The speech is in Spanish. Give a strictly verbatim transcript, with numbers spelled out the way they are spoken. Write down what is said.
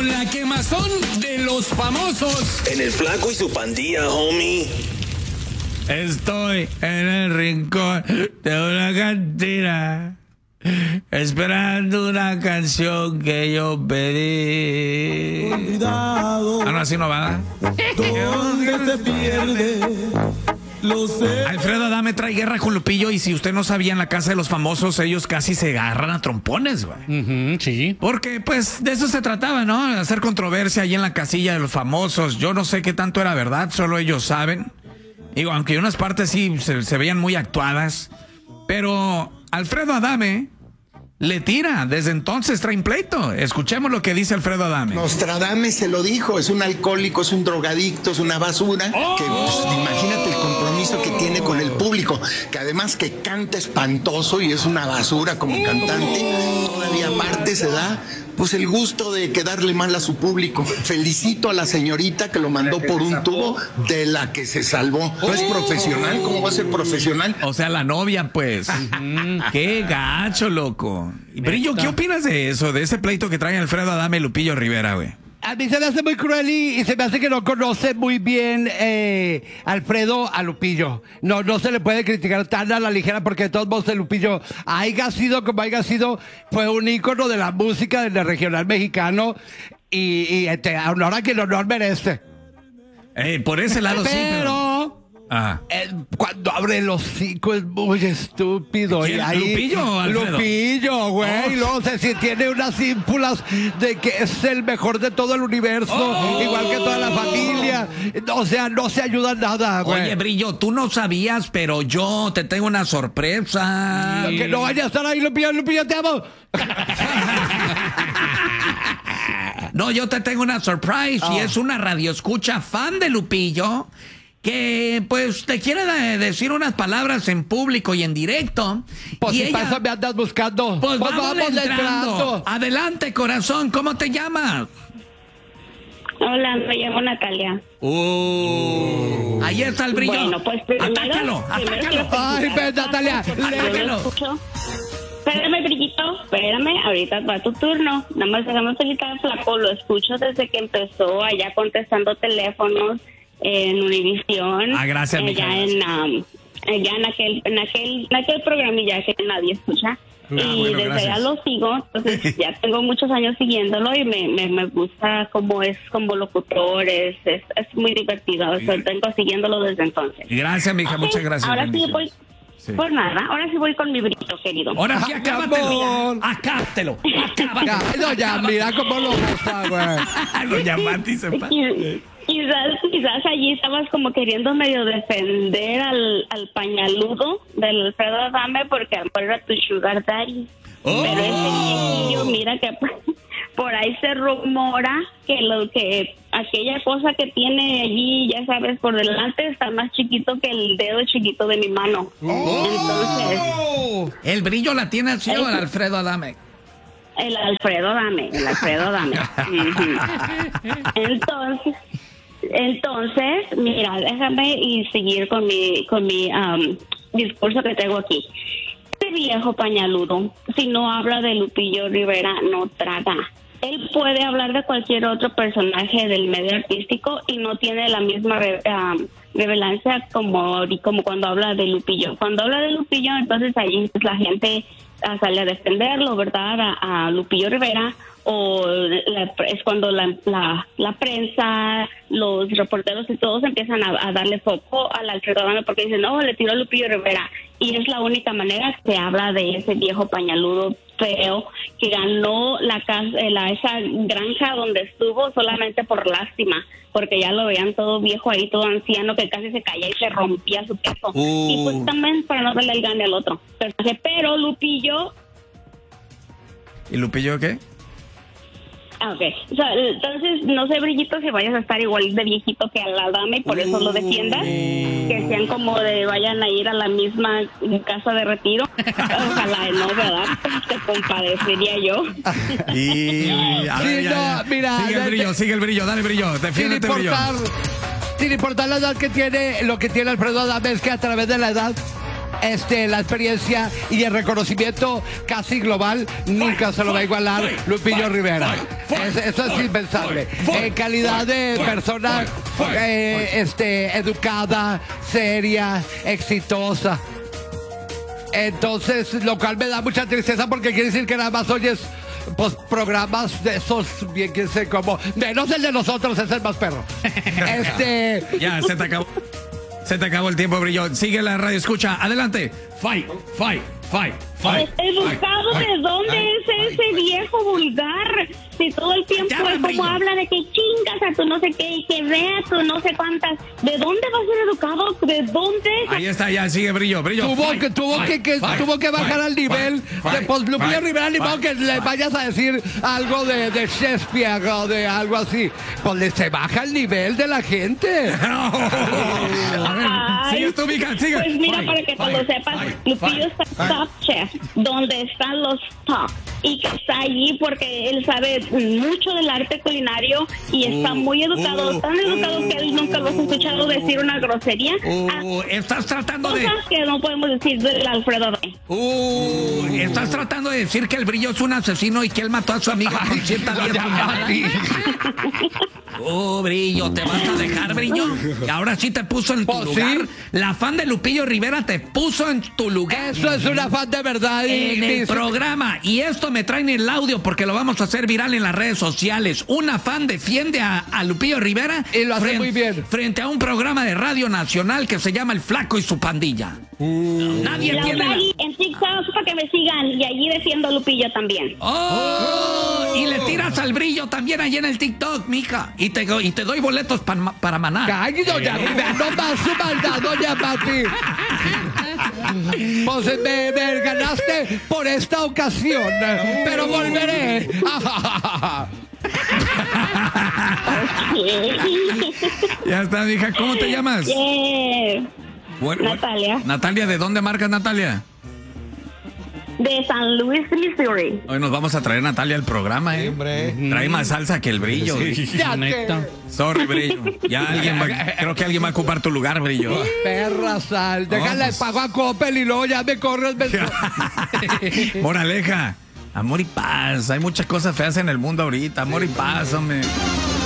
con la quemazón de los famosos. En el Flaco y su pandilla, homie. Estoy en el rincón de una cantina, esperando una canción que yo pedí. Cuidado. Ah, no, así no va. ¿Dónde se pierde? Lo sé. Alfredo Adame trae guerra con Lupillo, y si usted no sabía, en la casa de los famosos ellos casi se agarran a trompones, güey. Uh-huh, sí. Porque, pues, de eso se trataba, ¿no? De hacer controversia ahí en la casilla de los famosos. Yo no sé qué tanto era verdad, solo ellos saben. Digo, aunque unas partes sí se, se veían muy actuadas. Pero Alfredo Adame le tira. Desde entonces traen pleito. Escuchemos lo que dice Alfredo Adame. Nostradamus se lo dijo, es un alcohólico, es un drogadicto, es una basura. ¡Oh! Que, pues, imagínate el compromiso que tiene con el público, que además que canta espantoso y es una basura como cantante, todavía aparte se da pues el gusto de quedarle mal a su público. Felicito a la señorita que lo mandó por un tubo, de la que se salvó. No es profesional, ¿cómo va a ser profesional? O sea, la novia, pues. Qué gacho, loco. Y Brillo, ¿qué opinas de eso? De ese pleito que traen Alfredo Adame y Lupillo Rivera, güey. A mí se me hace muy cruel y, y se me hace que no conoce muy bien eh, Alfredo a Lupillo. No, no se le puede criticar tan a la ligera, porque de todos modos el Lupillo, haya sido como haya sido, fue un ícono de la música del regional mexicano, y, y este, honor a quien honor merece. Eh, por ese lado sí, pero... Pero... Ajá. Eh, cuando abre el hocico es muy estúpido. ¿Quién? Y ahí, ¿Lupillo o Alfredo? Lupillo, güey. Oh. Y luego, o sea, si tiene unas ímpulas de que es el mejor de todo el universo, Oh. igual que toda la familia. O sea, no se ayuda nada, güey. Oye, Brillo, tú no sabías, pero yo te tengo una sorpresa. Que no vaya a estar ahí, Lupillo. Lupillo, te amo. No, yo te tengo una surprise, Oh. y es una radioescucha fan de Lupillo que, pues, te quiere de- decir unas palabras en público y en directo. Pues y si ella, pasa me andas buscando. pues, Pues vamos, vamos entrando. entrando. Adelante, corazón, ¿cómo te llamas? Hola, me llamo Natalia. Uh, ahí está el Brillo. Bueno, pues primero... Atácalo, primero atácalo. quiero Ay, ven, Natalia. Yo le- lo escucho. Espérame, Brillito, espérame, ahorita va tu turno. Nada más déjame felicitar al Flaco, lo escucho desde que empezó allá contestando teléfonos en Univisión. Ah, gracias, mija, Allá en, um, allá en aquel, en aquel, en aquel programilla que nadie escucha. Ah, y bueno, desde gracias. allá lo sigo, entonces ya tengo muchos años siguiéndolo y me, me, me gusta cómo es como locutor, es, es, es muy divertido. Estoy tengo siguiéndolo desde entonces. Gracias, mija, Ok, muchas gracias. Ahora sí bendiciones. voy, Sí. por nada, ahora sí voy con mi Brito, querido. Ahora sí, Ay, acábatelo. amor. Acábatelo. Ya, Acábatelo. no, ya, mira cómo lo gusta, güey. Doña Mati se pa- Quiz- Quizás, quizás allí estabas como queriendo medio defender al, al pañaludo del Alfredo Adame porque a lo mejor era tu sugar daddy. Oh. Pero ese viejillo, mira que por ahí se rumora que lo que aquella cosa que tiene allí, ya sabes, por delante está más chiquito que el dedo chiquito de mi mano. Entonces, El Brillo la tiene así, o el Alfredo Adame. el Alfredo Adame, el Alfredo Adame. Ujú. Entonces, entonces, mira, déjame y seguir con mi con mi um, discurso que tengo aquí. Este viejo pañaludo, si no habla de Lupillo Rivera, no traga. Él puede hablar de cualquier otro personaje del medio artístico y no tiene la misma re, um, revelancia como, como cuando habla de Lupillo. Cuando habla de Lupillo, entonces ahí pues, la gente uh, sale a defenderlo, ¿verdad? A, a Lupillo Rivera, o la, es cuando la, la, la prensa, los reporteros y todos empiezan a, a darle foco al Alfredo Adame porque dicen, no, le tiró a Lupillo Rivera. Y es la única manera que se habla de ese viejo pañaludo feo que ganó la, casa, la esa granja donde estuvo solamente por lástima, porque ya lo veían todo viejo ahí, todo anciano, que casi se caía y se rompía su queso. Uh. Y pues también para no darle el gane al otro. Pero Lupillo... ¿Y Lupillo qué? Ah, ok. O sea, entonces, no sé, Brillito, si vayas a estar igual de viejito que al Adame, por eso lo defiendas. Que sean como de, vayan a ir a la misma casa de retiro. Ojalá, no, ¿verdad? Te compadecería yo. Y a Sí, ver, ya, no, ya. mira, sigue el de- Brillo, sigue el Brillo, dale Brillo, Sin defiéndete Brillo. importar, sin importar la edad que tiene, lo que tiene Alfredo Adame es que a través de la edad, este, la experiencia y el reconocimiento casi global, nunca se lo va a igualar Lupillo Rivera. Es- eso es impensable. En calidad de persona eh, este, educada, seria, exitosa. Entonces, lo cual me da mucha tristeza porque quiere decir que nada más oyes pues, programas de esos, bien que sé cómo. Menos el de nosotros, es el más perro. Este. Ya, se te acabó. Se te acabó el tiempo, Brillo. Sigue la radio, escucha. Adelante. Fight, fight, fight, fight. Estoy buscando de dónde es ese viejo vulgar. Si todo el tiempo Ya, es como brillo. habla de que chingas a tu no sé qué y que vea tu no sé cuántas. ¿De dónde va a ser educado? ¿De dónde? Ahí está, ya, sigue, Brillo, Brillo. Tuvo fight, que, tuvo fight, que, que fight, tuvo que bajar fight, al nivel fight, de pues Lupillo fight, Rivera, ni modo fight, que le fight. vayas a decir algo de, de Shakespeare o de algo así. Pues le se baja el nivel de la gente. No. A ver, Ay, sigue tú, mija, sigue. Pues mira, Fight, para que te fight, lo sepas, fight, Lupillo fight, está fight. Top Chef, donde están los top, y que está allí porque él sabe mucho del arte culinario y está muy educado, uh, tan educado que él nunca lo has escuchado decir una grosería. Uh, estás tratando de. Cosas que no podemos decir del Alfredo Adame. Uh, estás tratando de decir que el Brillo es un asesino y que él mató a su amiga con ciento diez puñaladas. Oh, Brillo, ¿te vas a dejar, Brillo? Y ahora sí te puso en tu Pues lugar. sí. La fan de Lupillo Rivera te puso en tu lugar. Eso es una fan de verdad. Y, En el y- programa. Y esto me traen el audio porque lo vamos a hacer viral en las redes sociales. Una fan defiende a, a Lupillo Rivera. Y lo hace frente- muy bien. Frente a un programa de radio nacional que se llama El Flaco y su pandilla. Nadie La tiene la... allí en TikTok para que me sigan y allí defiendo a Lupillo también. ¡Oh! Y le tiras al Brillo también allí en el TikTok, mija. Y te, y te doy boletos pa- para Maná. Ay, doña Rivera, no más su maldad, doña Pati. Pues me, me ganaste por esta ocasión, pero volveré. Ya está, mija. ¿Cómo te llamas? Yeah. Bueno, Natalia. Natalia, ¿de dónde marcas, Natalia? De San Luis, Missouri. Hoy nos vamos a traer a Natalia al programa, ¿eh? Trae más salsa que el Brillo. Ya te- Sorry, Brillo. Ya alguien va, creo que alguien va a ocupar tu lugar, Brillo. Perra sal, déjale pues. pago a Coppel y luego ya me corres. me- Moraleja, amor y paz. Hay muchas cosas feas en el mundo ahorita. Amor y paz, hombre.